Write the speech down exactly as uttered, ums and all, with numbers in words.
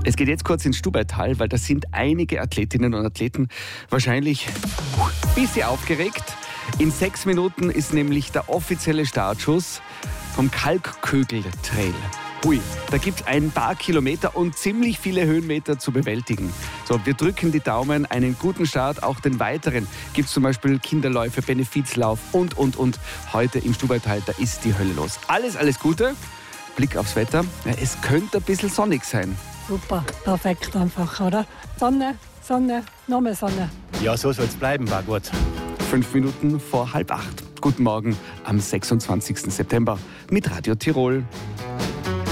Es geht jetzt kurz ins Stubaital, weil da sind einige Athletinnen und Athleten wahrscheinlich ein bisschen aufgeregt. In sechs Minuten ist nämlich der offizielle Startschuss vom Kalkkögel-Trail. Hui, da gibt es ein paar Kilometer und ziemlich viele Höhenmeter zu bewältigen. So, wir drücken die Daumen, einen guten Start, auch den weiteren. Gibt es zum Beispiel Kinderläufe, Benefizlauf und, und, und. Heute im Stubaital, da ist die Hölle los. Alles, alles Gute. Blick aufs Wetter. Ja, es könnte ein bisschen sonnig sein. Super, perfekt einfach, oder? Sonne, Sonne, noch mehr Sonne. Ja, so soll es bleiben, war gut. Fünf Minuten vor halb acht. Guten Morgen am sechsundzwanzigsten September mit Radio Tirol.